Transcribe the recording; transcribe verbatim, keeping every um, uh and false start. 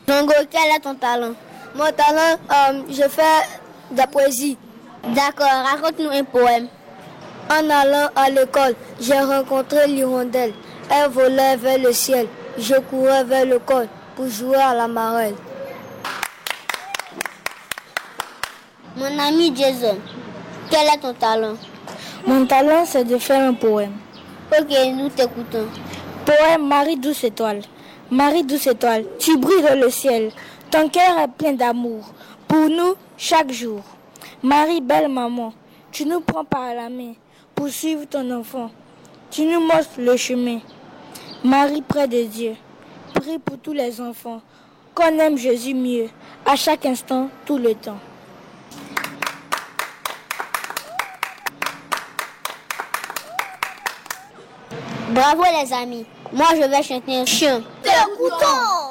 Django, quel est ton talent? Mon talent, euh, je fais de la poésie. D'accord, raconte-nous un poème. En allant à l'école, j'ai rencontré l'hirondelle. Elle volait vers le ciel. Je courais vers le col pour jouer à la marelle. Mon ami Jason, quel est ton talent? Mon talent, c'est de faire un poème. Ok, nous t'écoutons. Poème Marie douce étoile. Marie douce étoile, tu brilles dans le ciel. Ton cœur est plein d'amour pour nous chaque jour. Marie, belle maman, tu nous prends par la main pour suivre ton enfant. Tu nous montres le chemin. Marie près de Dieu, prie pour tous les enfants. Qu'on aime Jésus mieux, à chaque instant, tout le temps. Bravo les amis. Moi je vais chanter un chant. T'écoutons.